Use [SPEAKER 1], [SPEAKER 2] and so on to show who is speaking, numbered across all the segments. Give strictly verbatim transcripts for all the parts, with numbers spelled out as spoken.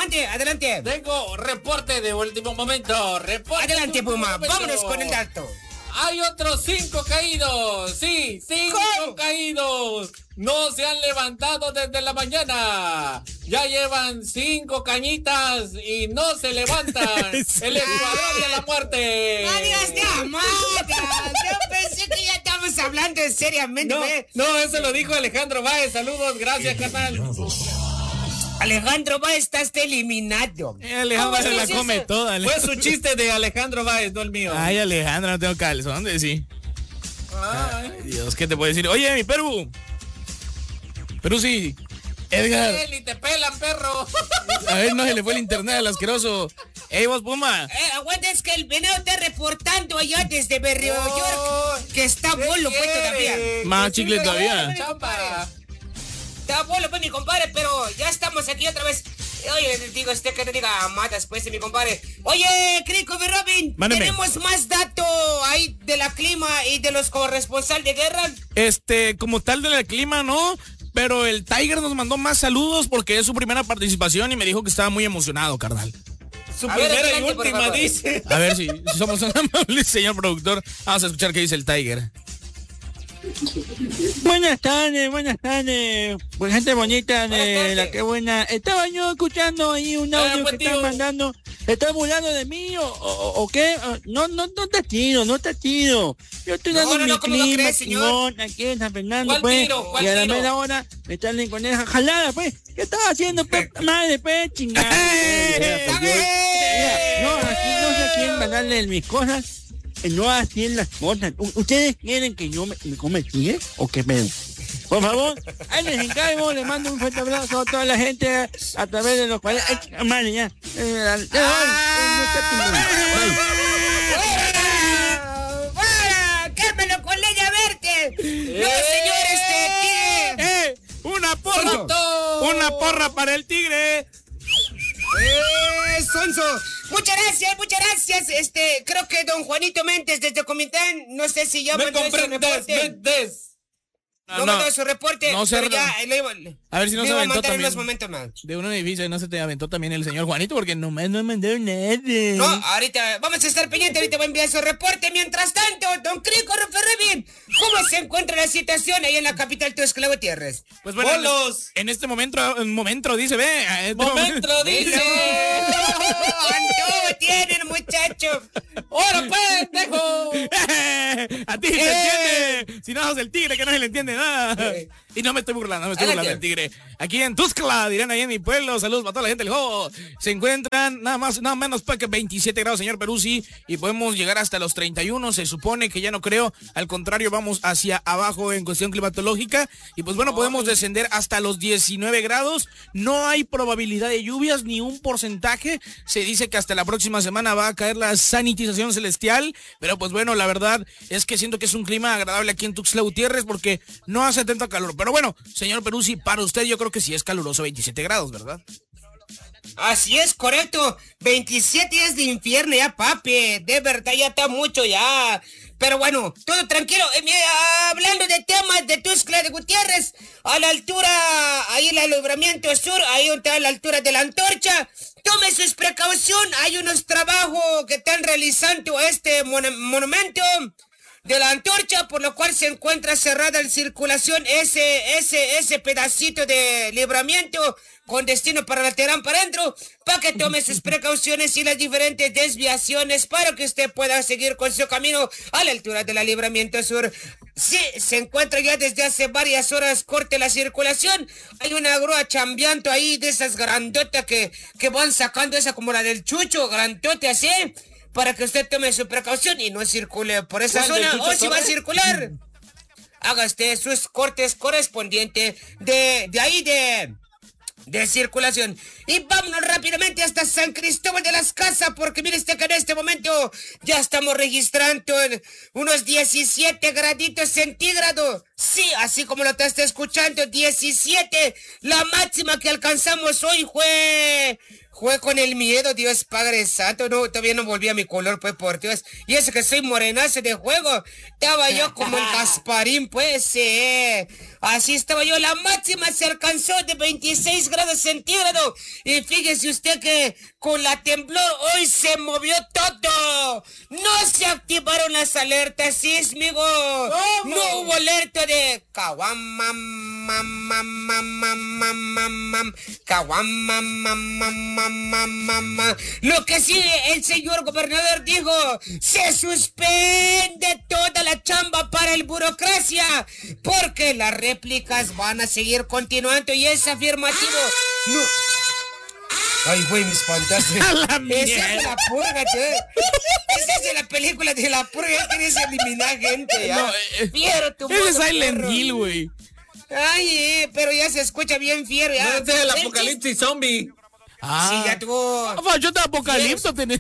[SPEAKER 1] mande, adelante.
[SPEAKER 2] Tengo reporte de último momento. Reporte
[SPEAKER 1] adelante, Puma,
[SPEAKER 2] momento.
[SPEAKER 1] vámonos con el dato.
[SPEAKER 2] Hay otros cinco caídos. Sí, cinco ¿Cómo? caídos. No se han levantado desde la mañana. Ya llevan cinco cañitas y no se levantan. El escuadrón de la muerte.
[SPEAKER 1] ¡Adiós de amadas! Yo pensé que ya estamos hablando seriamente.
[SPEAKER 2] No, no, eso lo dijo Alejandro Báez. Saludos, gracias, carnal.
[SPEAKER 1] Alejandro Báez, estás eliminado.
[SPEAKER 3] Eh, Alejandro se la come
[SPEAKER 2] eso?
[SPEAKER 3] toda.
[SPEAKER 2] Fue su chiste de Alejandro Báez, no el mío.
[SPEAKER 3] Ay, Alejandro, no tengo calzón, de sí. Ay. Ay, Dios, ¿qué te puedo decir? Oye, mi Perú. Perú sí. Edgar.
[SPEAKER 2] Y te pelan, perro.
[SPEAKER 3] A ver, no se le fue el internet al asqueroso. Ey, vos, Puma.
[SPEAKER 1] Eh, aguanta, es que el venado está reportando allá desde Berrio oh, York. Que está bolo, pues, todavía.
[SPEAKER 3] Más chicle todavía.
[SPEAKER 1] Chapa. Está bolo, pues, mi compadre, pero ya estamos aquí otra vez. Oye, digo, este que te diga, matas, pues, mi compadre. Oye, Crico y Robin, Mándeme. Tenemos más datos ahí de la clima y de los corresponsales de guerra.
[SPEAKER 3] Este, como tal de la clima, ¿no? Pero el Tiger nos mandó más saludos porque es su primera participación y me dijo que estaba muy emocionado, carnal.
[SPEAKER 2] Su a primera ver, y última, dice.
[SPEAKER 3] A ver si, si somos un amable señor productor. Vamos a escuchar qué dice el Tiger.
[SPEAKER 4] Buenas tardes, buenas tardes. Pues gente bonita de la que buena. Estaba yo escuchando ahí un audio eh, pues, que tío. están mandando. ¿Estás burlando de mí o, o, o qué? No, no, no está chido, no está chido. Yo estoy dando no, no, mi no, clima, crees, chingón, aquí en San Fernando, pues. Tiro, y a la mera hora me están con esa jalada, pues. ¿Qué estás haciendo, pues? Madre, pues, chingada. No, aquí no sé quién mandarle mis cosas. No así en las cosas. ¿Ustedes quieren que yo me, me come el tigre o que me... Por favor, ahí les encargo, les mando un fuerte abrazo a toda la gente a través de los cuales... Ay, madre, ya. Eh,
[SPEAKER 1] ¡Quémelo con leña verde! ¡No, señor, este tigre!
[SPEAKER 3] ¡Eh! ¡Una porra! ¡Una porra para el tigre!
[SPEAKER 1] ¡Eh, Sonso! Muchas gracias, muchas gracias. Este, creo que don Juanito Méndez desde Comitán, no sé si ya
[SPEAKER 2] me
[SPEAKER 1] mandó su reporte. No, no mandó su reporte,
[SPEAKER 3] no
[SPEAKER 1] pero ya le iba,
[SPEAKER 3] a ver si no
[SPEAKER 1] le
[SPEAKER 3] se
[SPEAKER 1] iba
[SPEAKER 3] aventó
[SPEAKER 1] a mandar
[SPEAKER 3] también
[SPEAKER 1] unos momentos más.
[SPEAKER 3] De un edificio, no se te aventó también el señor Juanito porque nomás no mandó nada.
[SPEAKER 1] No, ahorita vamos a estar pendientes, ahorita voy a enviar su reporte. Mientras tanto, don Crico Ferrevín, ¿cómo se encuentra la situación ahí en la capital Tuxtla Gutiérrez?
[SPEAKER 3] Pues bueno, Bolos. en este momento, en momento dice, ve. Este
[SPEAKER 2] momento dice.
[SPEAKER 1] ¿Cuánto tienen, muchachos?
[SPEAKER 2] ¡Ahora, pendejo!
[SPEAKER 3] A ti se eh. entiende. Si no sos el tigre, que no se le entiende nada. Eh. Y no me estoy burlando, no me estoy burlando del tigre. Aquí en Tuxtla, dirán ahí en mi pueblo, saludos para toda la gente del juego. Se encuentran nada más, nada menos para que veintisiete grados, señor Peruzzi, y podemos llegar hasta los treinta y uno. Se supone que ya no creo, al contrario, vamos hacia abajo en cuestión climatológica. Y pues bueno, podemos descender hasta los diecinueve grados. No hay probabilidad de lluvias, ni un porcentaje. Se dice que hasta la próxima semana va a caer la sanitización celestial. Pero pues bueno, la verdad es que siento que es un clima agradable aquí en Tuxtla Gutiérrez porque no hace tanto calor. Pero bueno, señor Peruzzi, para usted yo creo que sí es caluroso, veintisiete grados, ¿verdad?
[SPEAKER 1] Así es, correcto. veintisiete es de infierno ya, papi. De verdad, ya está mucho ya. Pero bueno, todo tranquilo. Eh, hablando de temas de Tuxtla de Gutiérrez, a la altura, ahí en el libramiento sur, ahí está a la altura de la Antorcha. Tome sus precauciones. Hay unos trabajos que están realizando este mon- monumento de la Antorcha, por lo cual se encuentra cerrada en circulación ese, ese, ese pedacito de libramiento con destino para la Terán para adentro, para que tome sus precauciones y las diferentes desviaciones para que usted pueda seguir con su camino a la altura de la libramiento sur. Sí, se encuentra ya desde hace varias horas corte la circulación. Hay una grúa chambeando ahí de esas grandotas que, que van sacando esa como la del Chucho, grandote así, para que usted tome su precaución y no circule por esa zona. O si va a circular, haga usted sus cortes correspondientes de, de ahí de, de circulación. Y vámonos rápidamente hasta San Cristóbal de las Casas, porque mire usted que en este momento ya estamos registrando unos diecisiete graditos centígrados. Sí, así como lo estás escuchando, diecisiete. La máxima que alcanzamos hoy fue... Fue con el miedo, Dios Padre Santo. No, todavía no volví a mi color, pues, por Dios. Y eso que soy morenazo de juego. Estaba yo como el Gasparín, pues, sí. Así estaba yo. La máxima se alcanzó de veintiséis grados centígrados. Y fíjese usted que con la temblor hoy se movió todo. No se activaron las alertas sísmicos. No hubo alerta de... Caguam, mam, mam, mam, mam, mam, mam, mam, mam. Caguam, mam, mam, mam, mam. Mamá. Lo que sí, el señor gobernador dijo, se suspende toda la chamba para el burocracia, porque las réplicas van a seguir continuando y es afirmativo. No. Ay, güey, mis fantasmas. Esa es la purga, tío. Esa es la película de la purga. Quieres eliminar gente, ya. No, eh,
[SPEAKER 3] Fiero, tu ese es Silent Hill, güey.
[SPEAKER 1] Ay, eh, pero ya se escucha bien fiero, ya.
[SPEAKER 2] No, ese es el apocalipsis zombie.
[SPEAKER 3] Ah, sí, ya tuvo. Ah, yo te apocalipso tenés.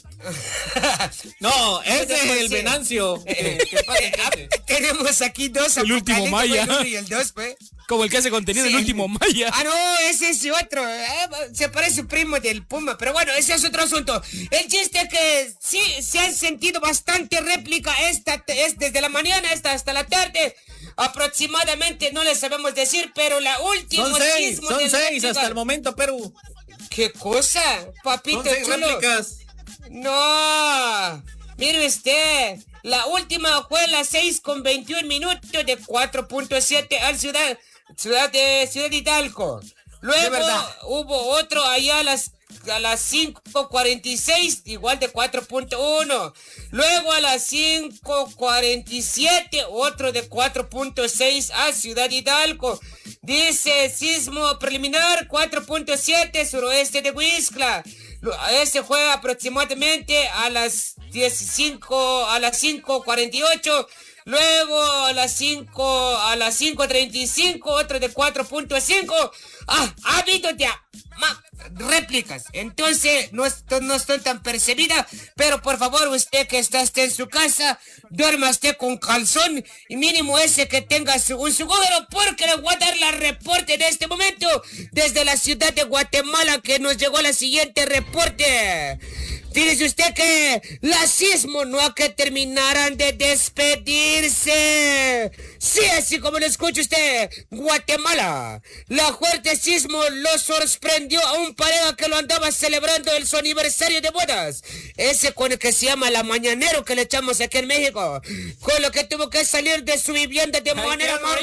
[SPEAKER 2] No, ese es el Venancio.
[SPEAKER 1] Eh, eh, tenemos aquí dos.
[SPEAKER 3] El último Maya.
[SPEAKER 1] El uno y el dos, pues.
[SPEAKER 3] Como el que hace contenido sí. El último Maya.
[SPEAKER 1] Ah, no, ese es otro. Eh, se parece su primo del Puma. Pero bueno, ese es otro asunto. El chiste es que sí se han sentido bastante réplica esta es desde la mañana hasta, hasta la tarde. Aproximadamente, no les sabemos decir, pero la última.
[SPEAKER 2] Son seis, son seis réplica, hasta el momento, Perú.
[SPEAKER 1] ¿Qué cosa, papito chulo? No, mire usted, la última fue a las seis con veintiún minutos de cuatro punto siete al ciudad, ciudad de Ciudad Hidalgo. Luego hubo otro allá a las a las cinco cuarenta y seis, igual de cuatro punto uno. Luego a las cinco cuarenta y siete, otro de cuatro punto seis a Ciudad Hidalgo. Dice sismo preliminar cuatro punto siete, suroeste de Huixtla. Ese fue aproximadamente a las dieciséis, a las cinco cuarenta y ocho. Luego a las cinco, a las cinco treinta y cinco, otro de cuatro punto cinco. Ah, ha habido ya ma, réplicas. Entonces, no, no estoy tan percibida, pero por favor, usted que está, esté en su casa, duerma usted con calzón y mínimo ese que tenga su, un seguro, porque le voy a dar la reporte de este momento desde la ciudad de Guatemala, que nos llegó la siguiente reporte. Fíjese usted que la sismo no ha que terminaran de despedirse. Sí, así como lo escucha usted, Guatemala. La fuerte sismo lo sorprendió a un pareja que lo andaba celebrando el su aniversario de bodas. Ese con el que se llama la mañanero que le echamos aquí en México. Con lo que tuvo que salir de su vivienda de manera más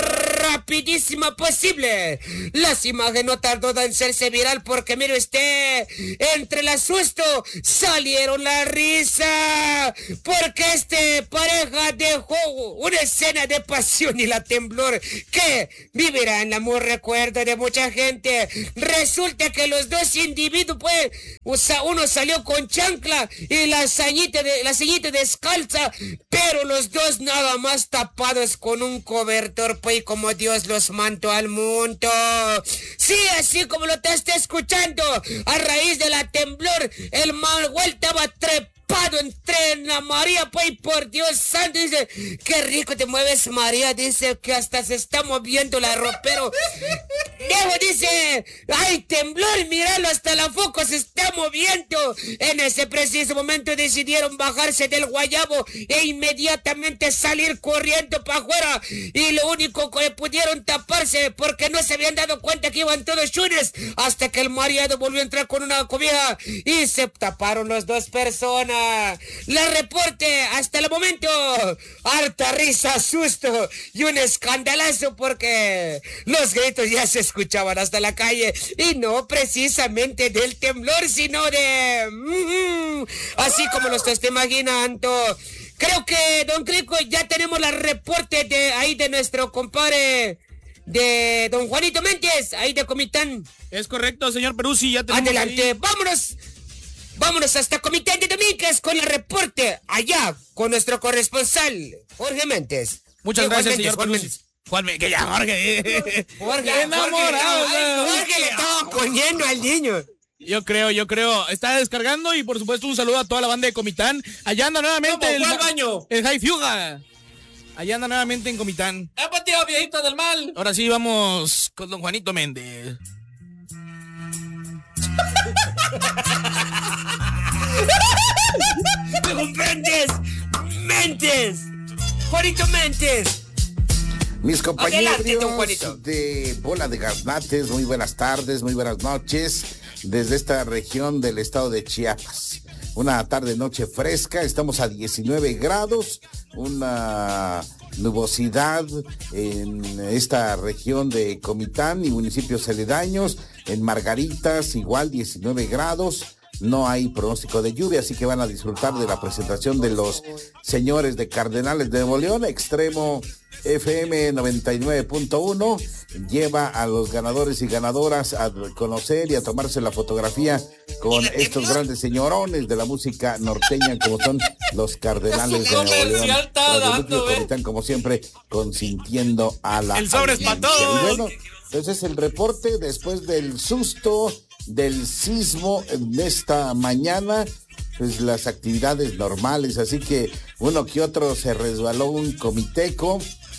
[SPEAKER 1] rapidísima posible. Las imágenes no tardó en hacerse viral porque mire usted, entre el asusto salieron la risa, porque este pareja dejó una escena de pasión y la temblor que vivirá en la muy recuerdo de mucha gente. Resulta que los dos individuos, pues, uno salió con chancla y la ceñita de, la ceñita descalza, pero los dos nada más tapados con un cobertor, pues, como Dios los mandó al mundo. Sí, así como lo te está escuchando, a raíz de la temblor, el Manuel estaba trepado entre la María, pues, por Dios santo, dice, qué rico te mueves, María, dice que hasta se está moviendo la ropero. Diego dice, ay, temblor, míralo, hasta la foco se está moviendo. En ese preciso momento decidieron bajarse del guayabo e inmediatamente salir corriendo para afuera, y lo único que pudieron taparse porque no se habían dado cuenta que iban todos chunes, hasta que el mareado volvió a entrar con una cobija y se taparon las dos personas. La reporte hasta el momento, harta risa, susto y un escandalazo porque los gritos ya se escuchaban hasta la calle, y no precisamente del temblor, sino de... Mm, así como lo estás imaginando. Creo que, don Crico, ya tenemos la reporte de ahí de nuestro compadre, de don Juanito Méndez, ahí de Comitán.
[SPEAKER 3] Es correcto, señor Peruzzi, ya tenemos.
[SPEAKER 1] Adelante,
[SPEAKER 3] ahí.
[SPEAKER 1] vámonos. Vámonos hasta Comitán de Domínguez con el reporte allá con nuestro corresponsal, Jorge Méndez.
[SPEAKER 3] Muchas gracias, señor Peruzzi. Juan, que ya Jorge.
[SPEAKER 1] Jorge, enamorado. Jorge, Jorge le estaba poniendo al niño.
[SPEAKER 3] Yo creo, yo creo. Está descargando y por supuesto un saludo a toda la banda de Comitán. Allá anda nuevamente.
[SPEAKER 2] ¿Cómo? ¿Cuál baño?
[SPEAKER 3] El High Fuga. Allá anda nuevamente en Comitán.
[SPEAKER 2] ¡Eh, tío, viejito del mal!
[SPEAKER 3] Ahora sí, vamos con don Juanito Méndez.
[SPEAKER 1] ¡Méndez! ¡Méndez! ¡Juanito Méndez!
[SPEAKER 5] Mis compañeros
[SPEAKER 1] Adelante,
[SPEAKER 5] de Bola de Gaznates, muy buenas tardes, muy buenas noches, desde esta región del estado de Chiapas. Una tarde-noche fresca, estamos a diecinueve grados, una nubosidad en esta región de Comitán y municipios aledaños, en Margaritas igual diecinueve grados. No hay pronóstico de lluvia, así que van a disfrutar de la presentación de los señores de Cardenales de Nuevo León. Extremo F M noventa y nueve punto uno lleva a los ganadores y ganadoras a conocer y a tomarse la fotografía con estos grandes señorones de la música norteña como son los Cardenales de Nuevo León. Radio Núcleo Comitán, como siempre, consintiendo a la
[SPEAKER 3] El sobre es para todos.
[SPEAKER 5] Y bueno, entonces el reporte después del susto del sismo de esta mañana, pues las actividades normales, así que uno que otro se resbaló un comiteco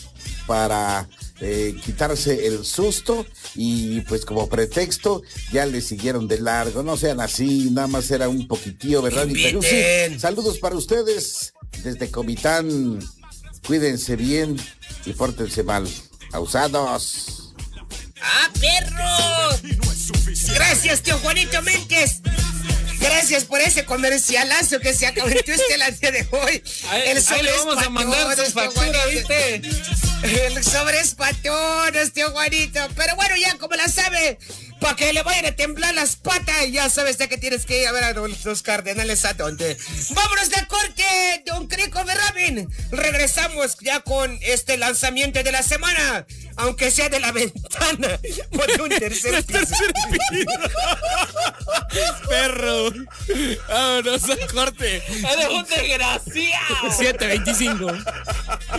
[SPEAKER 5] para eh, quitarse el susto y pues como pretexto ya le siguieron de largo. No sean así, nada más era un poquitillo, ¿verdad? Pero sí, saludos para ustedes desde Comitán, cuídense bien y pórtense mal. Ausados.
[SPEAKER 1] ¡Ah, perro! Gracias, tío Juanito Méndez. Gracias por ese comercialazo que se acabó en Twister el día de hoy.
[SPEAKER 2] Ahí, el sobre ahí le vamos a mandar sus facturas, ¿viste?
[SPEAKER 1] El sobre es para todos, tío Juanito. Pero bueno, ya como la sabe, para que le vayan a temblar las patas, ya sabes de que tienes que ir a ver a los Cardenales a dónde. Vámonos de corte, don Crico Berramin. Regresamos ya con este lanzamiento de la semana, aunque sea de la ventana, por un tercer piso.
[SPEAKER 3] tercer piso. Perro. Vámonos a corte.
[SPEAKER 2] Eres un desgraciado.
[SPEAKER 3] siete veinticinco.